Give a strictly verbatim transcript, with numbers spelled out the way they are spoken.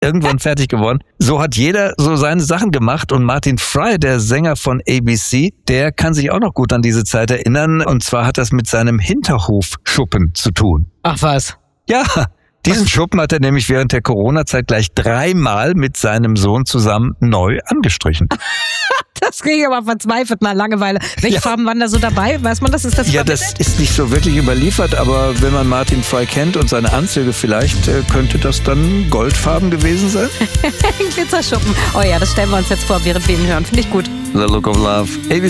irgendwann fertig geworden. So hat jeder so seine Sachen gemacht und Martin Fry, der Sänger von A B C, der kann sich auch noch gut an diese Zeit erinnern und zwar hat das mit seinem Hinterhofschuppen zu tun. Ach was? Ja, diesen Schuppen hat er nämlich während der Corona-Zeit gleich dreimal mit seinem Sohn zusammen neu angestrichen. Das kriege ich aber verzweifelt nach Langeweile. Welche Ja. Farben waren da so dabei? Weiß man das? Ist das Ja, das ist nicht so wirklich überliefert, aber wenn man Martin Fry kennt und seine Anzüge vielleicht, äh, könnte das dann goldfarben gewesen sein? ein Glitzerschuppen? Oh ja, das stellen wir uns jetzt vor, während wir ihn hören. Finde ich gut. The Look of Love. A B